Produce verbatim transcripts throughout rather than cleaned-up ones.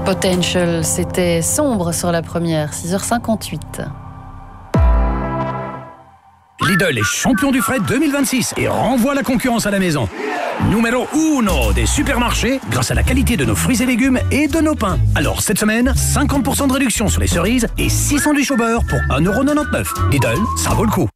Potential, c'était sombre sur la première, six heures cinquante-huit. Lidl est champion du fret deux mille vingt-six et renvoie la concurrence à la maison. Numéro uno des supermarchés grâce à la qualité de nos fruits et légumes et de nos pains. Alors cette semaine, cinquante pour cent de réduction sur les cerises et six sandwichs au beurre pour un euro quatre-vingt-dix-neuf. Lidl, ça vaut le coup.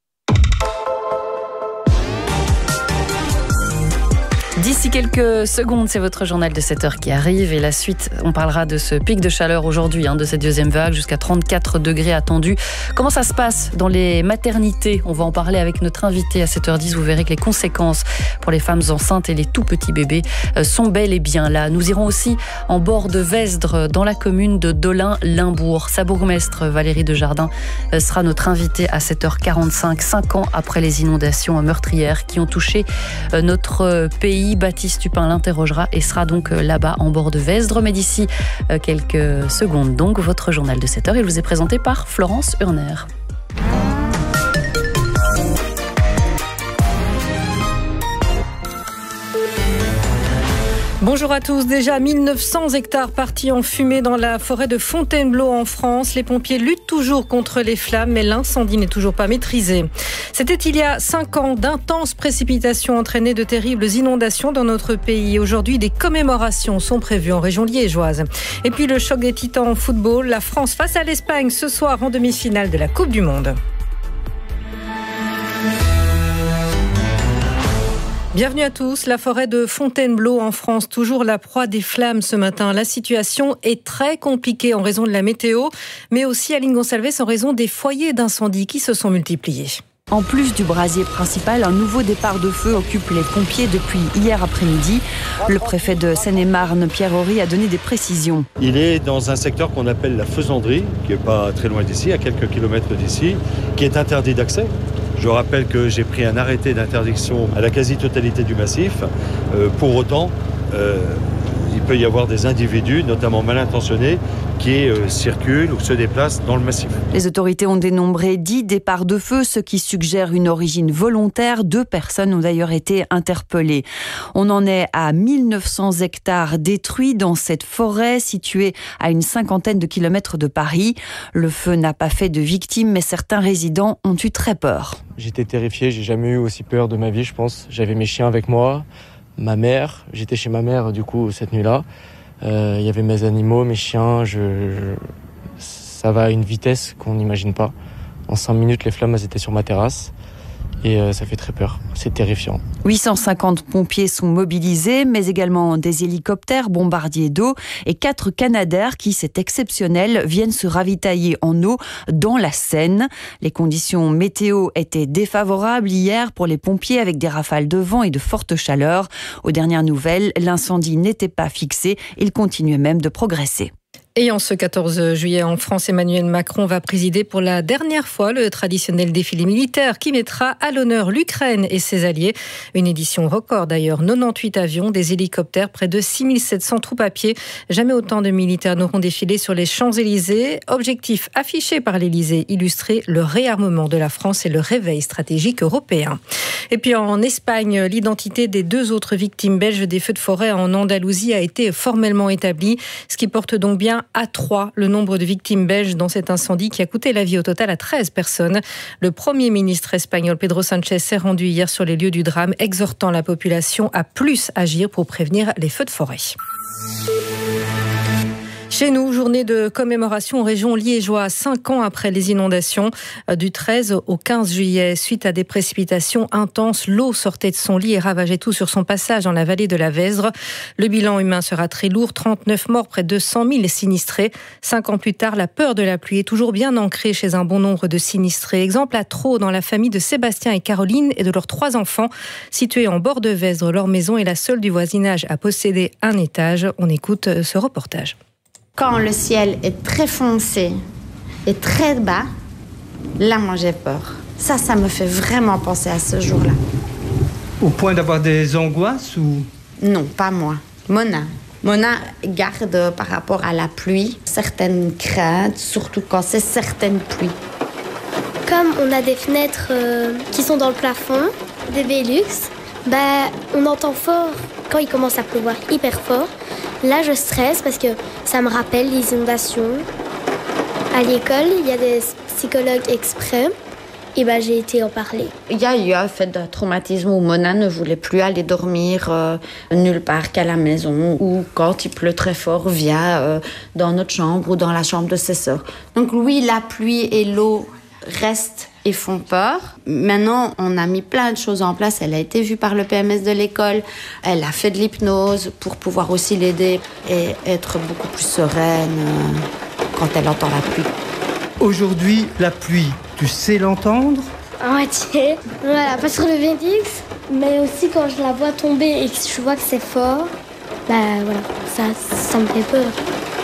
D'ici quelques secondes, c'est votre journal de sept heures qui arrive et la suite, on parlera de ce pic de chaleur aujourd'hui, hein, de cette deuxième vague, jusqu'à trente-quatre degrés attendus. Comment ça se passe dans les maternités? On va en parler avec notre invité à sept heures dix. Vous verrez que les conséquences pour les femmes enceintes et les tout petits bébés sont bel et bien là. Nous irons aussi en bord de Vesdre, dans la commune de Dolin-Limbourg. Sa bourgmestre Valérie Desjardins sera notre invitée à sept heures quarante-cinq, cinq ans après les inondations meurtrières qui ont touché notre pays. Baptiste Tupin l'interrogera et sera donc là-bas en bord de Vesdre. Mais d'ici quelques secondes, donc, votre journal de sept heures, il vous est présenté par Florence Hurner. Bonjour à tous. Déjà mille neuf cents hectares partis en fumée dans la forêt de Fontainebleau en France. Les pompiers luttent toujours contre les flammes, mais l'incendie n'est toujours pas maîtrisé. C'était il y a cinq ans. D'intenses précipitations entraînaient de terribles inondations dans notre pays. Aujourd'hui, des commémorations sont prévues en région liégeoise. Et puis le choc des titans en football. La France face à l'Espagne ce soir en demi-finale de la Coupe du Monde. Bienvenue à tous. La forêt de Fontainebleau en France, toujours la proie des flammes ce matin. La situation est très compliquée en raison de la météo, mais aussi à Ligne-Gonçalves en raison des foyers d'incendie qui se sont multipliés. En plus du brasier principal, un nouveau départ de feu occupe les pompiers depuis hier après-midi. Le préfet de Seine-et-Marne, Pierre Horry, a donné des précisions. Il est dans un secteur qu'on appelle la Faisanderie, qui n'est pas très loin d'ici, à quelques kilomètres d'ici, qui est interdit d'accès. Je rappelle que j'ai pris un arrêté d'interdiction à la quasi-totalité du massif. Euh, pour autant, euh, il peut y avoir des individus, notamment mal intentionnés, qui euh, circulent ou se déplacent dans le massif. Les autorités ont dénombré dix départs de feu, ce qui suggère une origine volontaire. Deux personnes ont d'ailleurs été interpellées. On en est à mille neuf cents hectares détruits dans cette forêt située à une cinquantaine de kilomètres de Paris. Le feu n'a pas fait de victimes, mais certains résidents ont eu très peur. J'étais terrifié, j'ai jamais eu aussi peur de ma vie, je pense. J'avais mes chiens avec moi, ma mère, j'étais chez ma mère du coup cette nuit-là. Euh, il y avait mes animaux, mes chiens, je, je... ça va à une vitesse qu'on n'imagine pas. En cinq minutes, les flammes elles étaient sur ma terrasse et euh, ça fait très peur, c'est terrifiant. huit cent cinquante pompiers sont mobilisés, mais également des hélicoptères, bombardiers d'eau et quatre Canadair qui, c'est exceptionnel, viennent se ravitailler en eau dans la Seine. Les conditions météo étaient défavorables hier pour les pompiers avec des rafales de vent et de fortes chaleurs. Aux dernières nouvelles, l'incendie n'était pas fixé, il continuait même de progresser. Et en ce quatorze juillet en France, Emmanuel Macron va présider pour la dernière fois le traditionnel défilé militaire qui mettra à l'honneur l'Ukraine et ses alliés. Une édition record d'ailleurs, quatre-vingt-dix-huit avions, des hélicoptères, près de six mille sept cents troupes à pied. Jamais autant de militaires n'auront défilé sur les Champs-Élysées. Objectif affiché par l'Élysée, illustrer le réarmement de la France et le réveil stratégique européen. Et puis en Espagne, l'identité des deux autres victimes belges des feux de forêt en Andalousie a été formellement établie, ce qui porte donc bien à trois le nombre de victimes belges dans cet incendie qui a coûté la vie au total à treize personnes. Le Premier ministre espagnol Pedro Sánchez s'est rendu hier sur les lieux du drame, exhortant la population à plus agir pour prévenir les feux de forêt. Chez nous, journée de commémoration en région liégeoise, cinq ans après les inondations. Du treize au quinze juillet, suite à des précipitations intenses, l'eau sortait de son lit et ravageait tout sur son passage dans la vallée de la Vesdre. Le bilan humain sera très lourd, trente-neuf morts, près de cent mille sinistrés. Cinq ans plus tard, la peur de la pluie est toujours bien ancrée chez un bon nombre de sinistrés. Exemple à Traux, dans la famille de Sébastien et Caroline et de leurs trois enfants. Située en bord de Vesdre, leur maison est la seule du voisinage à posséder un étage. On écoute ce reportage. Quand le ciel est très foncé et très bas, là, moi, j'ai peur. Ça, ça me fait vraiment penser à ce jour-là. Au point d'avoir des angoisses ou... Non, pas moi. Mona. Mona garde par rapport à la pluie certaines craintes, surtout quand c'est certaines pluies. Comme on a des fenêtres euh, qui sont dans le plafond, des Velux, bah, on entend fort quand il commence à pleuvoir hyper fort. Là, je stresse parce que ça me rappelle les inondations. À l'école, il y a des psychologues exprès. Et ben, j'ai été en parler. Il y a eu un fait de traumatisme où Mona ne voulait plus aller dormir euh, nulle part qu'à la maison, ou quand il pleut très fort, vient euh, dans notre chambre ou dans la chambre de ses sœurs. Donc oui, la pluie et l'eau restent et font peur. Maintenant, on a mis plein de choses en place. Elle a été vue par le P M S de l'école. Elle a fait de l'hypnose pour pouvoir aussi l'aider et être beaucoup plus sereine euh, quand elle entend la pluie. Aujourd'hui, la pluie, tu sais l'entendre ? À moitié. Voilà, pas sur le Vélix, mais aussi quand je la vois tomber et que je vois que c'est fort, bah voilà, ça, ça me fait peur.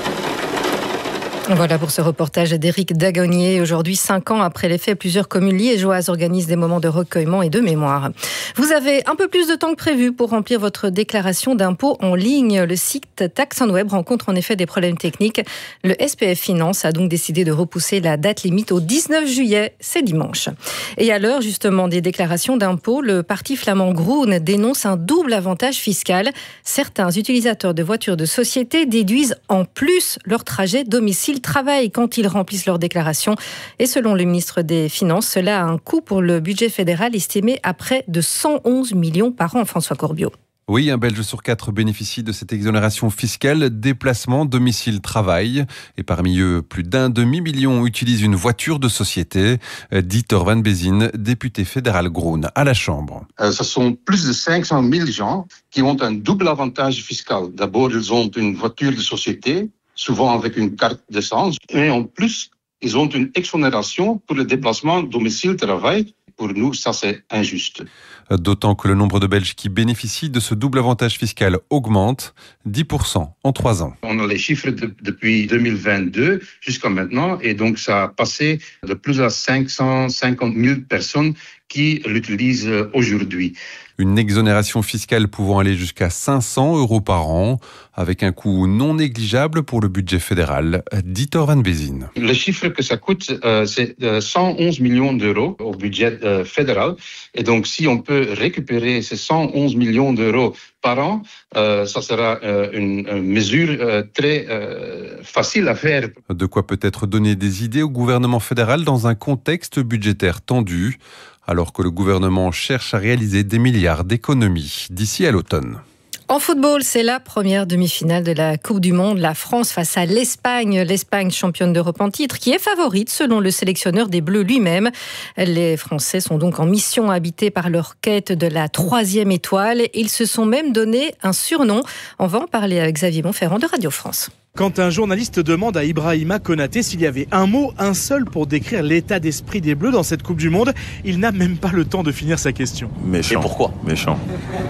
Voilà pour ce reportage d'Éric Dagonier. Aujourd'hui, cinq ans après les faits, plusieurs communes liégeoises organisent des moments de recueillement et de mémoire. Vous avez un peu plus de temps que prévu pour remplir votre déclaration d'impôt en ligne. Le site Tax on Web rencontre en effet des problèmes techniques. Le S P F Finance a donc décidé de repousser la date limite au dix-neuf juillet, c'est dimanche. Et à l'heure justement des déclarations d'impôt, le parti flamand Groen dénonce un double avantage fiscal. Certains utilisateurs de voitures de société déduisent en plus leur trajet domicile travail quand ils remplissent leur déclaration. Et selon le ministre des Finances, cela a un coût pour le budget fédéral estimé à près de cent onze millions par an. François Corbiot. Oui, un Belge sur quatre bénéficie de cette exonération fiscale déplacement, domicile, travail. Et parmi eux, plus d'un demi-million utilisent une voiture de société. Dieter Van Bezien, député fédéral Groen à la Chambre. Euh, ce sont plus de cinq cent mille gens qui ont un double avantage fiscal. D'abord, ils ont une voiture de société, souvent avec une carte d'essence. Et en plus, ils ont une exonération pour le déplacement domicile-travail. Pour nous, ça, c'est injuste. D'autant que le nombre de Belges qui bénéficient de ce double avantage fiscal augmente, dix pour cent en trois ans. On a les chiffres de, depuis deux mille vingt-deux jusqu'à maintenant, et donc ça a passé de plus à cinq cent cinquante mille personnes qui l'utilisent aujourd'hui. Une exonération fiscale pouvant aller jusqu'à cinq cents euros par an, avec un coût non négligeable pour le budget fédéral. Dieter Van Bezien. Le chiffre que ça coûte, euh, c'est cent onze millions d'euros au budget euh, fédéral. Et donc, si on peut récupérer ces cent onze millions d'euros par an, euh, ça sera euh, une, une mesure euh, très euh, facile à faire. De quoi peut-être donner des idées au gouvernement fédéral dans un contexte budgétaire tendu, alors que le gouvernement cherche à réaliser des milliards d'économies d'ici à l'automne. En football, c'est la première demi-finale de la Coupe du Monde. La France face à l'Espagne. L'Espagne, championne d'Europe en titre, qui est favorite selon le sélectionneur des Bleus lui-même. Les Français sont donc en mission, habités par leur quête de la troisième étoile. Ils se sont même donné un surnom. On va en parler avec Xavier Monferrand de Radio France. Quand un journaliste demande à Ibrahima Konaté s'il y avait un mot, un seul pour décrire l'état d'esprit des Bleus dans cette Coupe du Monde, il n'a même pas le temps de finir sa question. Méchant. Et pourquoi ? Méchant.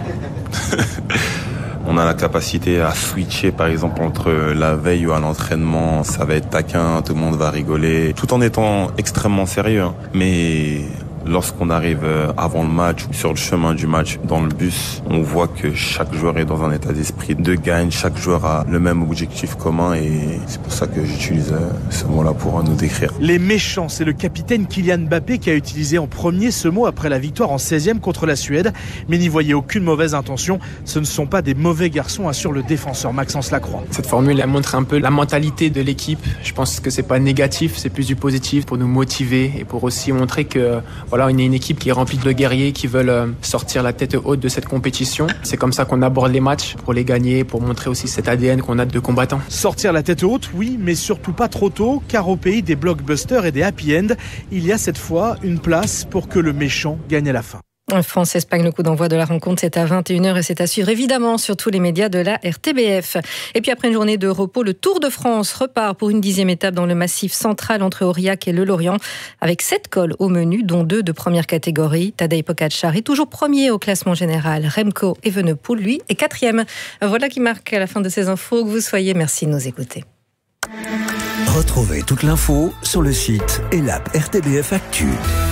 On a la capacité à switcher, par exemple, entre la veille ou à l'entraînement. Ça va être taquin, tout le monde va rigoler, tout en étant extrêmement sérieux. Mais lorsqu'on arrive avant le match ou sur le chemin du match, dans le bus, on voit que chaque joueur est dans un état d'esprit de gagne. Chaque joueur a le même objectif commun et c'est pour ça que j'utilise ce mot-là pour nous décrire. Les méchants, c'est le capitaine Kylian Mbappé qui a utilisé en premier ce mot après la victoire en seizième contre la Suède. Mais n'y voyez aucune mauvaise intention. Ce ne sont pas des mauvais garçons, assure le défenseur Maxence Lacroix. Cette formule, elle montre un peu la mentalité de l'équipe. Je pense que c'est pas négatif, c'est plus du positif pour nous motiver et pour aussi montrer que voilà, on est une équipe qui est remplie de guerriers qui veulent sortir la tête haute de cette compétition. C'est comme ça qu'on aborde les matchs, pour les gagner, pour montrer aussi cet A D N qu'on a de combattants. Sortir la tête haute, oui, mais surtout pas trop tôt, car au pays des blockbusters et des happy end, il y a cette fois une place pour que le méchant gagne à la fin. France-Espagne, le coup d'envoi de la rencontre, c'est à vingt et une heures et c'est à suivre évidemment sur tous les médias de la R T B F. Et puis après une journée de repos, le Tour de France repart pour une dixième étape dans le massif central entre Aurillac et le Lorient, avec sept cols au menu, dont deux de première catégorie. Tadej Pogačar est toujours premier au classement général. Remco Evenepoel, lui, est quatrième. Voilà qui marque à la fin de ces infos. Que vous soyez, merci de nous écouter. Retrouvez toute l'info sur le site et l'app R T B F Actu.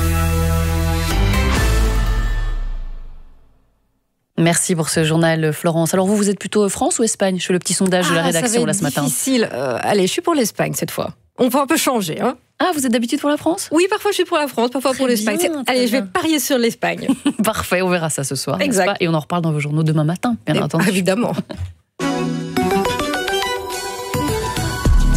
Merci pour ce journal, Florence. Alors vous, vous êtes plutôt France ou Espagne? Je fais le petit sondage ah, de la rédaction là ce matin. Difficile. Euh, allez, je suis pour l'Espagne cette fois. On va un peu changer, hein. Ah, vous êtes d'habitude pour la France? Oui, parfois je suis pour la France, parfois très pour l'Espagne. Bien, allez, bien. Je vais parier sur l'Espagne. Parfait, on verra ça ce soir. Exact. Et on en reparle dans vos journaux demain matin, bien Et entendu. Évidemment.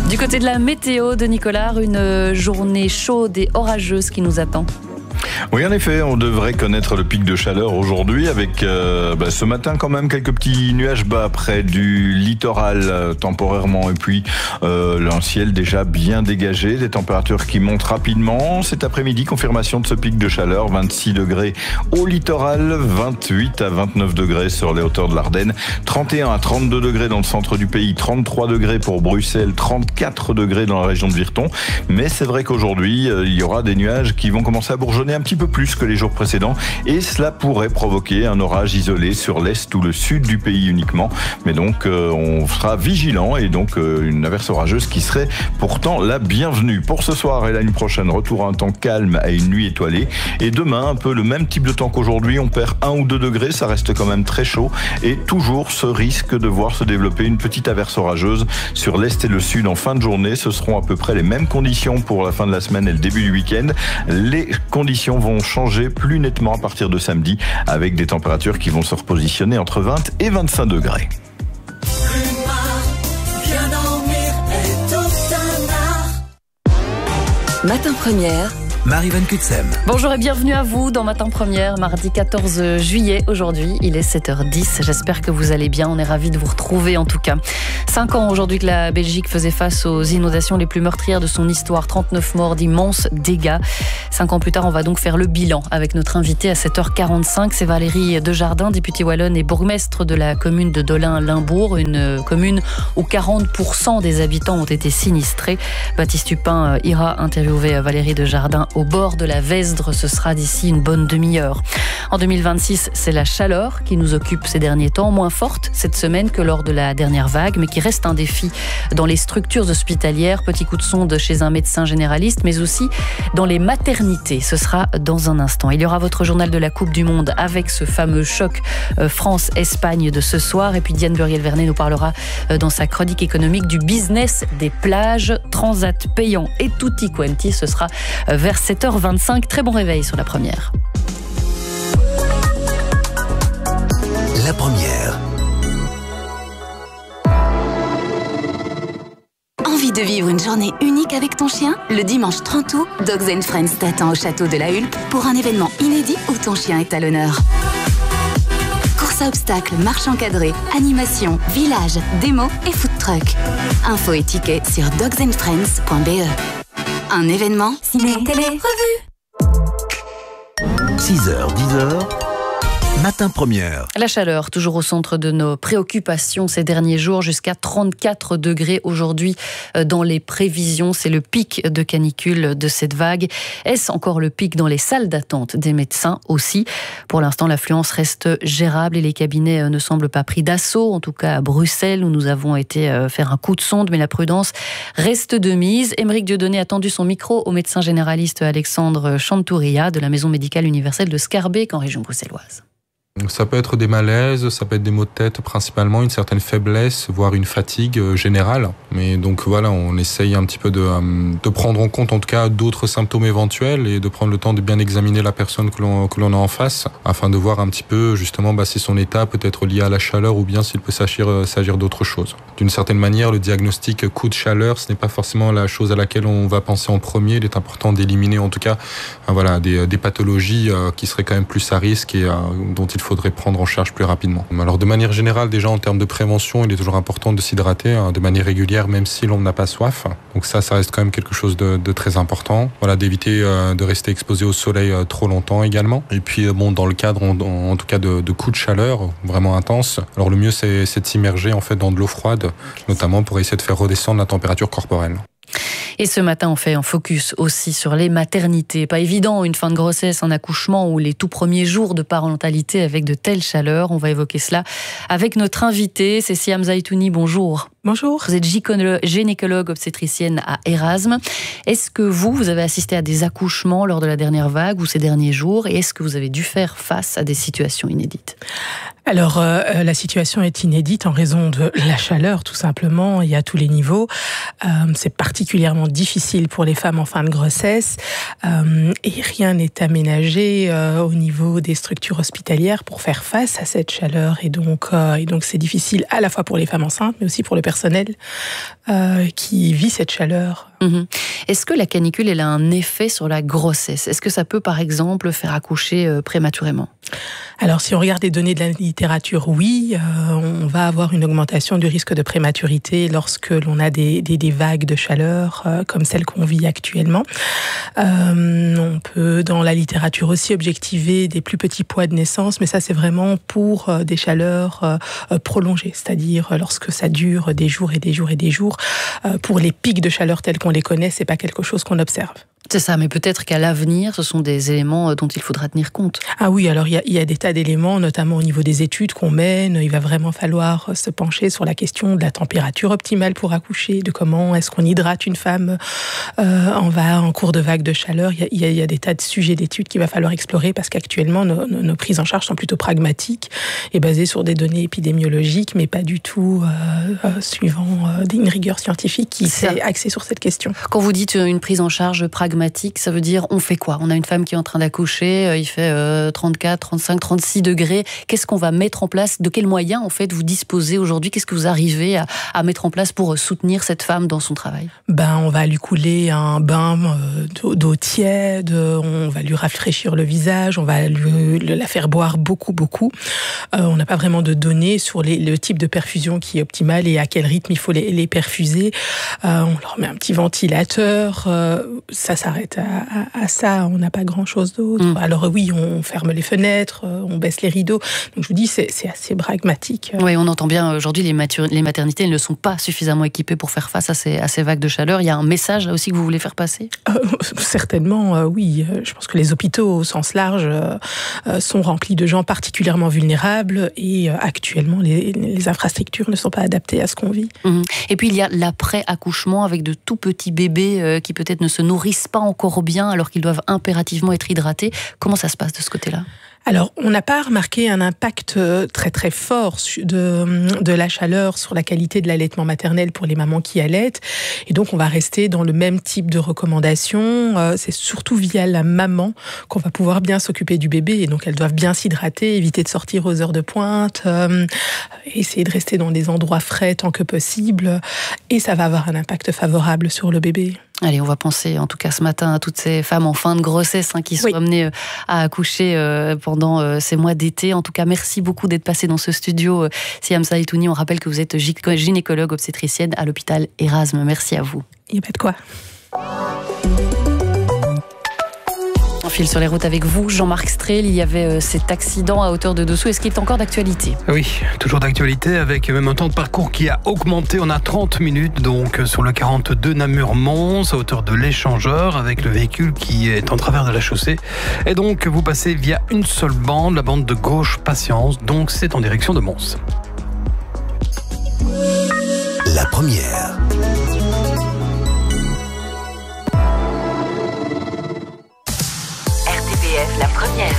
Du côté de la météo de Nicolas, une journée chaude et orageuse qui nous attend. Oui, en effet, on devrait connaître le pic de chaleur aujourd'hui avec euh, bah, ce matin quand même quelques petits nuages bas près du littoral euh, temporairement et puis euh, un ciel déjà bien dégagé, des températures qui montent rapidement. Cet après-midi, confirmation de ce pic de chaleur, vingt-six degrés au littoral, vingt-huit à vingt-neuf degrés sur les hauteurs de l'Ardenne, trente et un à trente-deux degrés dans le centre du pays, trente-trois degrés pour Bruxelles, trente-quatre degrés dans la région de Virton. Mais c'est vrai qu'aujourd'hui, euh, il y aura des nuages qui vont commencer à bourgeonner un petit peu plus que les jours précédents et cela pourrait provoquer un orage isolé sur l'est ou le sud du pays uniquement. Mais donc euh, on sera vigilant et donc euh, une averse orageuse qui serait pourtant la bienvenue. Pour ce soir et la nuit prochaine, retour à un temps calme à une nuit étoilée et demain un peu le même type de temps qu'aujourd'hui. On perd un ou deux degrés, ça reste quand même très chaud et toujours ce risque de voir se développer une petite averse orageuse sur l'est et le sud en fin de journée. Ce seront à peu près les mêmes conditions pour la fin de la semaine et le début du week-end. Les conditions vont changer plus nettement à partir de samedi avec des températures qui vont se repositionner entre vingt et vingt-cinq degrés. Matin Première, Marie-Van Kutsem. Bonjour et bienvenue à vous dans Matin Première, mardi quatorze juillet. Aujourd'hui, il est sept heures dix. J'espère que vous allez bien. On est ravis de vous retrouver en tout cas. Cinq ans aujourd'hui que la Belgique faisait face aux inondations les plus meurtrières de son histoire. trente-neuf morts, d'immenses dégâts. Cinq ans plus tard, on va donc faire le bilan avec notre invité à sept heures quarante-cinq. C'est Valérie Desjardins, députée wallonne et bourgmestre de la commune de Dolin-Limbourg, une commune où quarante pour cent des habitants ont été sinistrés. Baptiste Tupin ira interviewer Valérie Desjardins au bord de la Vesdre. Ce sera d'ici une bonne demi-heure. En deux mille vingt-six, c'est la chaleur qui nous occupe ces derniers temps, moins forte cette semaine que lors de la dernière vague, mais qui reste un défi dans les structures hospitalières. Petit coup de sonde chez un médecin généraliste, mais aussi dans les maternités. Ce sera dans un instant. Il y aura votre journal de la Coupe du Monde avec ce fameux choc France-Espagne de ce soir. Et puis Diane Buriel-Vernet nous parlera dans sa chronique économique du business des plages, transat payant et tutti quanti. Ce sera vers sept heures vingt-cinq. Très bon réveil sur la première. La première. Envie de vivre une journée unique avec ton chien? Le dimanche trente août, Dogs and Friends t'attend au château de la Hulpe pour un événement inédit où ton chien est à l'honneur. Course à obstacles, marche encadrée, animation, village, démo et food truck. Infos et tickets sur dogs and friends point b e. Un événement ciné, télé, revue. six heures, dix heures. Matin Première. La chaleur, toujours au centre de nos préoccupations ces derniers jours, jusqu'à trente-quatre degrés aujourd'hui dans les prévisions. C'est le pic de canicule de cette vague. Est-ce encore le pic dans les salles d'attente des médecins aussi? Pour l'instant, l'affluence reste gérable et les cabinets ne semblent pas pris d'assaut. En tout cas, à Bruxelles, où nous avons été faire un coup de sonde, mais la prudence reste de mise. Aymeric Dieudonné a tendu son micro au médecin généraliste Alexandre Chantouria de la Maison médicale universelle de Scarbeck en région bruxelloise. Ça peut être des malaises, ça peut être des maux de tête principalement, une certaine faiblesse, voire une fatigue générale. Mais donc voilà, on essaye un petit peu de, de prendre en compte en tout cas d'autres symptômes éventuels et de prendre le temps de bien examiner la personne que l'on, que l'on a en face afin de voir un petit peu justement bah, si son état peut être lié à la chaleur ou bien s'il peut s'agir, s'agir d'autre chose. D'une certaine manière, le diagnostic coup de chaleur, ce n'est pas forcément la chose à laquelle on va penser en premier. Il est important d'éliminer en tout cas voilà, des, des pathologies euh, qui seraient quand même plus à risque et euh, dont il faut faudrait prendre en charge plus rapidement. Alors de manière générale, déjà en termes de prévention, il est toujours important de s'hydrater hein, de manière régulière, même si l'on n'a pas soif. Donc ça, ça reste quand même quelque chose de, de très important. Voilà, d'éviter euh, de rester exposé au soleil euh, trop longtemps également. Et puis bon, dans le cadre en, en tout cas de, de coups de chaleur vraiment intenses, alors le mieux c'est, c'est de s'immerger en fait dans de l'eau froide, notamment pour essayer de faire redescendre la température corporelle. Et ce matin, on fait un focus aussi sur les maternités. Pas évident, une fin de grossesse, un accouchement ou les tout premiers jours de parentalité avec de telles chaleurs. On va évoquer cela avec notre invitée, c'est Siam Zaitouni. Bonjour. Bonjour. Vous êtes gynécologue obstétricienne à Erasme. Est-ce que vous, vous avez assisté à des accouchements lors de la dernière vague ou ces derniers jours? Et est-ce que vous avez dû faire face à des situations inédites? Alors, euh, la situation est inédite en raison de la chaleur, tout simplement, et à tous les niveaux. Euh, c'est particulièrement difficile pour les femmes en fin de grossesse euh, et rien n'est aménagé euh, au niveau des structures hospitalières pour faire face à cette chaleur. Et donc, euh, et donc c'est difficile à la fois pour les femmes enceintes, mais aussi pour le personnel euh, qui vit cette chaleur. Mmh. Est-ce que la canicule elle a un effet sur la grossesse ? Est-ce que ça peut, par exemple, faire accoucher euh, prématurément ? Alors, si on regarde les données de la littérature, oui, euh, on va avoir une augmentation du risque de prématurité lorsque l'on a des, des, des vagues de chaleur euh, comme celles qu'on vit actuellement. Euh, on peut, dans la littérature aussi, objectiver des plus petits poids de naissance, mais ça, c'est vraiment pour euh, des chaleurs euh, prolongées, c'est-à-dire lorsque ça dure des jours et des jours et des jours. Euh, pour les pics de chaleur tels qu'on les connaît, c'est pas quelque chose qu'on observe. C'est ça, mais peut-être qu'à l'avenir, ce sont des éléments dont il faudra tenir compte. Ah oui, alors il y a, il y a des tas d'éléments, notamment au niveau des études qu'on mène. Il va vraiment falloir se pencher sur la question de la température optimale pour accoucher, de comment est-ce qu'on hydrate une femme euh, en, va, en cours de vague de chaleur. Il y, a, il, y a, il y a des tas de sujets d'études qu'il va falloir explorer parce qu'actuellement, nos, nos, nos prises en charge sont plutôt pragmatiques et basées sur des données épidémiologiques, mais pas du tout euh, euh, suivant euh, une rigueur scientifique qui s'est axée sur cette question. Quand vous dites une prise en charge pragmatique, ça veut dire on fait quoi ? On a une femme qui est en train d'accoucher, il fait euh, trente-quatre, trente-cinq, trente-six degrés. Qu'est-ce qu'on va mettre en place ? De quels moyens en fait vous disposez aujourd'hui ? Qu'est-ce que vous arrivez à, à mettre en place pour soutenir cette femme dans son travail ? Ben, on va lui couler un bain euh, d'eau tiède, on va lui rafraîchir le visage, on va lui, la faire boire beaucoup, beaucoup. Euh, on n'a pas vraiment de données sur les, le type de perfusion qui est optimal et à quel rythme il faut les, les perfuser. Euh, on leur met un petit ventilateur. Euh, ça, ça s'arrête à, à, à ça, on n'a pas grand-chose d'autre. Mmh. Alors oui, on ferme les fenêtres, on baisse les rideaux. Donc je vous dis, c'est, c'est assez pragmatique. Oui, on entend bien aujourd'hui, les, matur- les maternités elles ne sont pas suffisamment équipées pour faire face à ces, à ces vagues de chaleur. Il y a un message aussi que vous voulez faire passer ? euh, Certainement, euh, oui. Je pense que les hôpitaux au sens large euh, sont remplis de gens particulièrement vulnérables et euh, actuellement, les, les infrastructures ne sont pas adaptées à ce qu'on vit. Mmh. Et puis il y a l'après-accouchement avec de tout petits bébés euh, qui peut-être ne se nourrissent pas encore bien alors qu'ils doivent impérativement être hydratés. Comment ça se passe de ce côté-là ? Alors, on n'a pas remarqué un impact très très fort de, de la chaleur sur la qualité de l'allaitement maternel pour les mamans qui allaitent. Et donc, on va rester dans le même type de recommandations. Euh, c'est surtout via la maman qu'on va pouvoir bien s'occuper du bébé. Et donc, elles doivent bien s'hydrater, éviter de sortir aux heures de pointe, euh, essayer de rester dans des endroits frais tant que possible. Et ça va avoir un impact favorable sur le bébé. Allez, on va penser en tout cas ce matin à toutes ces femmes en fin de grossesse hein, qui sont oui. amenées à accoucher euh, pendant euh, ces mois d'été. En tout cas, merci beaucoup d'être passée dans ce studio. Siam Saïtouni, on rappelle que vous êtes gynécologue obstétricienne à l'hôpital Erasme. Merci à vous. Il n'y a pas de quoi. On file sur les routes avec vous, Jean-Marc Strehl. Il y avait cet accident à hauteur de Dessous. Est-ce qu'il est encore d'actualité ? Oui, toujours d'actualité avec même un temps de parcours qui a augmenté. On a trente minutes donc sur le quarante-deux Namur-Mons à hauteur de l'échangeur avec le véhicule qui est en travers de la chaussée. Et donc vous passez via une seule bande, la bande de gauche Patience. Donc c'est en direction de Mons. La première. La première.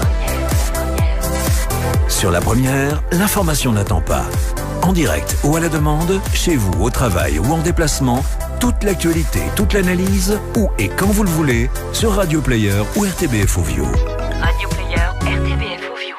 Sur la première, l'information n'attend pas. En direct ou à la demande, chez vous, au travail ou en déplacement, toute l'actualité, toute l'analyse, où et quand vous le voulez, sur Radio Player ou R T B F Ovio. Radio Player, R T B F Ovio.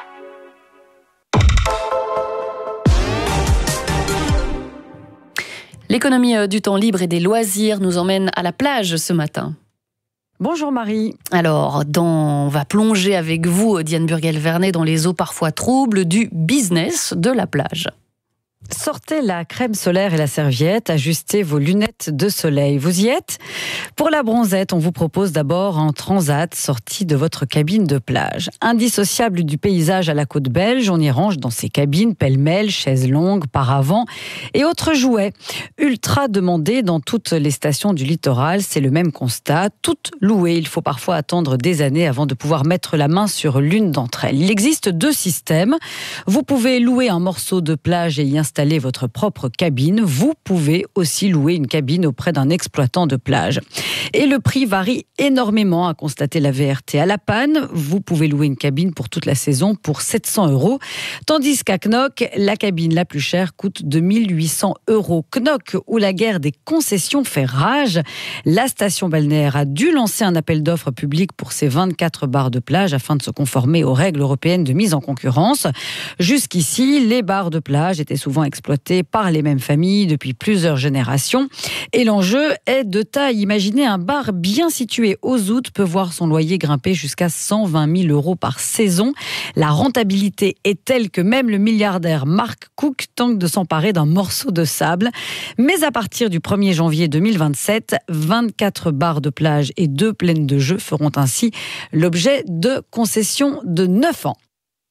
L'économie du temps libre et des loisirs nous emmène à la plage ce matin. Bonjour Marie. Alors, dans, on va plonger avec vous, Diane Burgel-Vernet, dans les eaux parfois troubles du business de la plage. Sortez la crème solaire et la serviette, ajustez vos lunettes de soleil. Vous y êtes ? Pour la bronzette, on vous propose d'abord un transat sorti de votre cabine de plage. Indissociable du paysage à la côte belge, on y range dans ces cabines pêle-mêle, chaises longues, paravents et autres jouets. Ultra demandés dans toutes les stations du littoral, c'est le même constat. Toutes louées, il faut parfois attendre des années avant de pouvoir mettre la main sur l'une d'entre elles. Il existe deux systèmes. Vous pouvez louer un morceau de plage et y installer installer votre propre cabine, vous pouvez aussi louer une cabine auprès d'un exploitant de plage. Et le prix varie énormément, a constaté la V R T. À La Panne, vous pouvez louer une cabine pour toute la saison pour sept cents euros, tandis qu'à Knock, la cabine la plus chère coûte deux mille huit cents euros. Knock, où la guerre des concessions fait rage, la station balnéaire a dû lancer un appel d'offres public pour ses vingt-quatre bars de plage afin de se conformer aux règles européennes de mise en concurrence. Jusqu'ici, les bars de plage étaient souvent exploités par les mêmes familles depuis plusieurs générations. Et l'enjeu est de taille. Imaginez un bar bien situé aux Zoutes peut voir son loyer grimper jusqu'à cent vingt mille euros par saison. La rentabilité est telle que même le milliardaire Mark Cook tente de s'emparer d'un morceau de sable. Mais à partir du premier janvier deux mille vingt-sept, vingt-quatre bars de plage et deux plaines de jeux feront ainsi l'objet de concessions de neuf ans.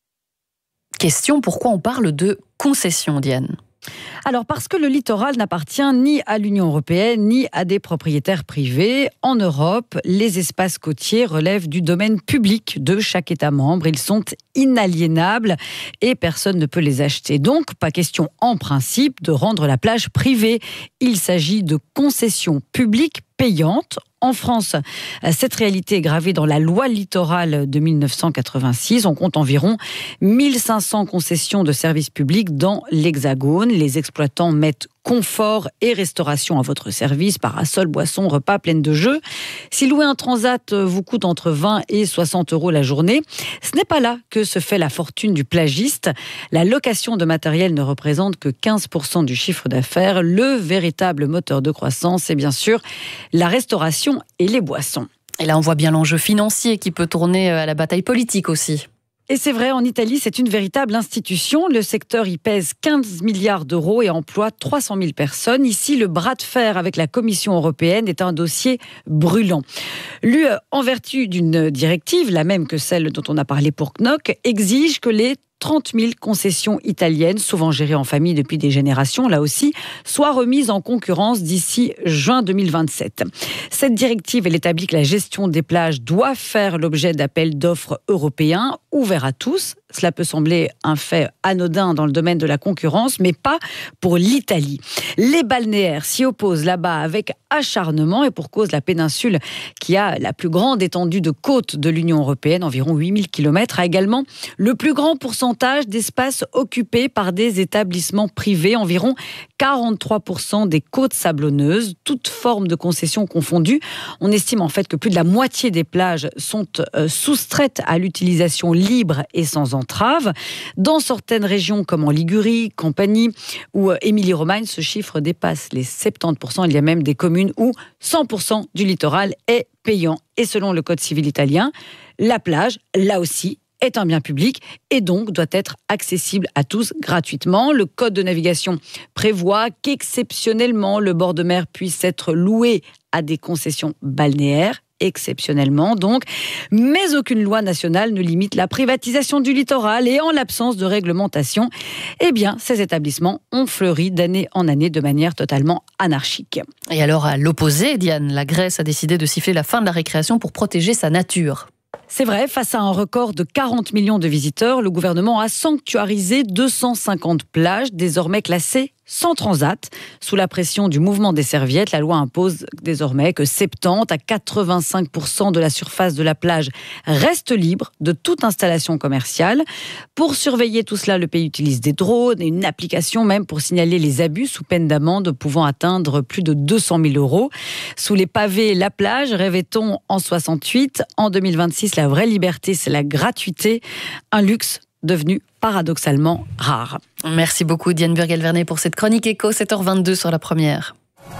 Question, pourquoi on parle de concession, Diane ? Alors parce que le littoral n'appartient ni à l'Union européenne ni à des propriétaires privés. En Europe, les espaces côtiers relèvent du domaine public de chaque État membre. Ils sont inaliénables et personne ne peut les acheter. Donc, pas question en principe de rendre la plage privée. Il s'agit de concessions publiques payantes. En France, cette réalité est gravée dans la loi littorale de mille neuf cent quatre-vingt-six. On compte environ mille cinq cents concessions de services publics dans l'Hexagone. Les exploitants mettent confort et restauration à votre service, parasol, boissons, repas, pleine de jeux. Si louer un transat vous coûte entre vingt et soixante euros la journée, ce n'est pas là que se fait la fortune du plagiste. La location de matériel ne représente que quinze pour cent du chiffre d'affaires. Le véritable moteur de croissance, c'est bien sûr la restauration et les boissons. Et là, on voit bien l'enjeu financier qui peut tourner à la bataille politique aussi. Et c'est vrai, en Italie, c'est une véritable institution. Le secteur y pèse quinze milliards d'euros et emploie trois cent mille personnes. Ici, le bras de fer avec la Commission européenne est un dossier brûlant. L'U E, en vertu d'une directive, la même que celle dont on a parlé pour Knock, exige que les trente mille concessions italiennes, souvent gérées en famille depuis des générations, là aussi, soient remises en concurrence d'ici juin deux mille vingt-sept. Cette directive, elle établit que la gestion des plages doit faire l'objet d'appels d'offres européens, ouverts à tous. Cela peut sembler un fait anodin dans le domaine de la concurrence, mais pas pour l'Italie. Les balnéaires s'y opposent là-bas avec acharnement et pour cause, la péninsule, qui a la plus grande étendue de côte de l'Union européenne, environ huit mille kilomètres, a également le plus grand pourcentage d'espaces occupés par des établissements privés, environ quarante-trois pour cent des côtes sablonneuses, toutes formes de concessions confondues. On estime en fait que plus de la moitié des plages sont euh, soustraites à l'utilisation libre et sans entrave. Dans certaines régions comme en Ligurie, Campanie ou euh, Émilie-Romagne, ce chiffre dépasse les soixante-dix pour cent. Il y a même des communes où cent pour cent du littoral est payant. Et selon le Code civil italien, la plage, là aussi, est un bien public et donc doit être accessible à tous gratuitement. Le Code de navigation prévoit qu'exceptionnellement, le bord de mer puisse être loué à des concessions balnéaires, exceptionnellement donc, mais aucune loi nationale ne limite la privatisation du littoral et en l'absence de réglementation, eh bien, ces établissements ont fleuri d'année en année de manière totalement anarchique. Et alors, à l'opposé, Diane, la Grèce a décidé de siffler la fin de la récréation pour protéger sa nature. C'est vrai, face à un record de quarante millions de visiteurs, le gouvernement a sanctuarisé deux cent cinquante plages, désormais classées sans transat. Sous la pression du mouvement des serviettes, la loi impose désormais que soixante-dix à quatre-vingt-cinq pour cent de la surface de la plage reste libre de toute installation commerciale. Pour surveiller tout cela, le pays utilise des drones et une application même pour signaler les abus sous peine d'amende pouvant atteindre plus de deux cent mille euros. Sous les pavés, la plage, rêvait-on en soixante-huit. En deux mille vingt-six, la vraie liberté, c'est la gratuité. Un luxe devenu paradoxalement rare. Merci beaucoup Diane Burgel-Vernet pour cette chronique éco, sept heures vingt-deux sur la première.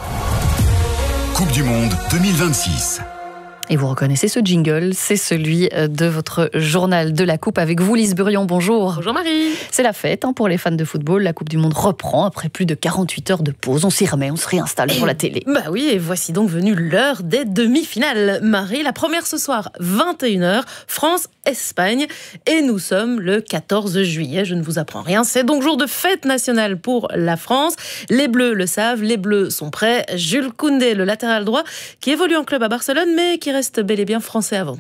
Coupe du Monde deux mille vingt-six. Et vous reconnaissez ce jingle, c'est celui de votre journal de la Coupe. Avec vous, Lise Burion, bonjour. Bonjour Marie. C'est la fête hein, pour les fans de football. La Coupe du Monde reprend après plus de quarante-huit heures de pause. On s'y remet, on se réinstalle pour la télé. Bah oui, et voici donc venue l'heure des demi-finales. Marie, la première ce soir, vingt et une heures, France-Espagne. Et nous sommes le quatorze juillet, je ne vous apprends rien. C'est donc jour de fête nationale pour la France. Les Bleus le savent, les Bleus sont prêts. Jules Koundé, le latéral droit, qui évolue en club à Barcelone, mais qui reste bel et bien français avant tout.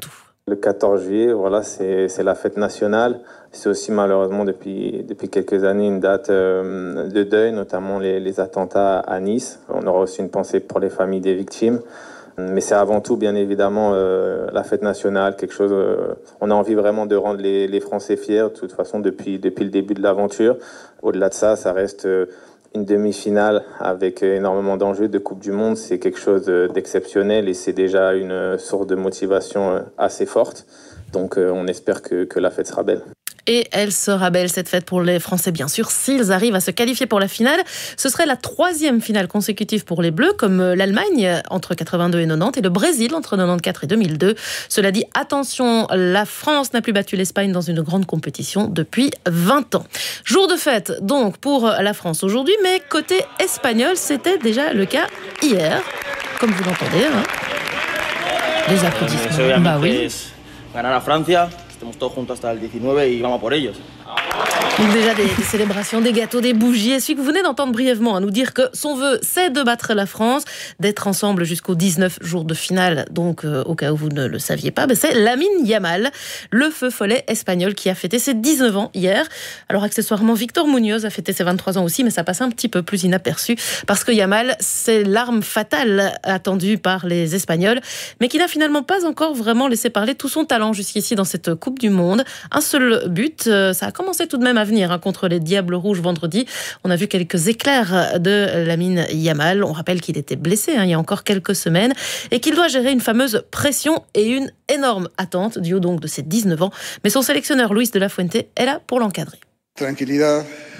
Le quatorze juillet, voilà, c'est, c'est la fête nationale. C'est aussi malheureusement depuis, depuis quelques années une date euh, de deuil, notamment les, les attentats à Nice. On aura aussi une pensée pour les familles des victimes. Mais c'est avant tout, bien évidemment, euh, la fête nationale, quelque chose... Euh, on a envie vraiment de rendre les, les Français fiers, de toute façon, depuis, depuis le début de l'aventure. Au-delà de ça, ça reste... Euh, Une demi-finale avec énormément d'enjeux de Coupe du Monde, c'est quelque chose d'exceptionnel et c'est déjà une source de motivation assez forte. Donc on espère que, que la fête sera belle. Et elle sera belle, cette fête, pour les Français, bien sûr, s'ils arrivent à se qualifier pour la finale. Ce serait la troisième finale consécutive pour les Bleus, comme l'Allemagne entre quatre-vingt-deux et quatre-vingt-dix, et le Brésil entre quatre-vingt-quatorze et deux mille deux. Cela dit, attention, la France n'a plus battu l'Espagne dans une grande compétition depuis vingt ans. Jour de fête, donc, pour la France aujourd'hui, mais côté espagnol, c'était déjà le cas hier, comme vous l'entendez. Hein. Les applaudissements. Bah oui. Ganar a Francia. Estamos todos juntos hasta el diecinueve y vamos por ellos. Donc déjà des, des célébrations, des gâteaux, des bougies. Et celui que vous venez d'entendre brièvement à nous dire que son vœu, c'est de battre la France, d'être ensemble jusqu'aux dix-neuf jours de finale. Donc, euh, au cas où vous ne le saviez pas, ben c'est Lamine Yamal, le feu follet espagnol qui a fêté ses dix-neuf ans hier. Alors, accessoirement, Victor Munoz a fêté ses vingt-trois ans aussi, mais ça passe un petit peu plus inaperçu parce que Yamal, c'est l'arme fatale attendue par les Espagnols, mais qui n'a finalement pas encore vraiment laissé parler tout son talent jusqu'ici dans cette Coupe du Monde. Un seul but, euh, ça a commencé tout de même à venir hein, contre les Diables Rouges vendredi. On a vu quelques éclairs de Lamine Yamal. On rappelle qu'il était blessé hein, il y a encore quelques semaines et qu'il doit gérer une fameuse pression et une énorme attente du haut donc de ses dix-neuf ans. Mais son sélectionneur Luis de la Fuente est là pour l'encadrer. Tranquillité.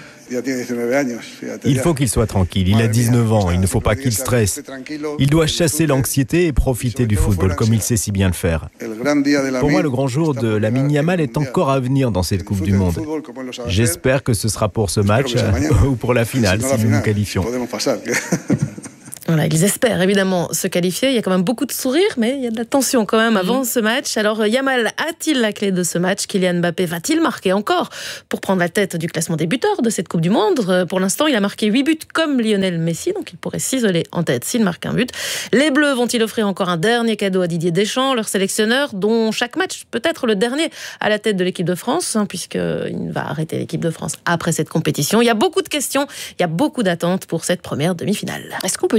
Il faut qu'il soit tranquille, il a dix-neuf ans, il ne faut pas qu'il stresse. Il doit chasser l'anxiété et profiter du football comme il sait si bien le faire. Pour moi, le grand jour de Lamine Yamal est encore à venir dans cette Coupe du Monde. J'espère que ce sera pour ce match ou pour la finale si nous nous qualifions. Voilà, ils espèrent évidemment se qualifier. Il y a quand même beaucoup de sourires, mais il y a de la tension quand même avant mmh. ce match. Alors Yamal a-t-il la clé de ce match? Kylian Mbappé va-t-il marquer encore pour prendre la tête du classement des buteurs de cette Coupe du Monde? Pour l'instant, il a marqué huit buts comme Lionel Messi, donc il pourrait s'isoler en tête s'il marque un but. Les Bleus vont-ils offrir encore un dernier cadeau à Didier Deschamps, leur sélectionneur, dont chaque match peut être le dernier à la tête de l'équipe de France, hein, puisqu'il va arrêter l'équipe de France après cette compétition? Il y a beaucoup de questions, il y a beaucoup d'attentes pour cette première demi-finale. Est-ce qu'on peut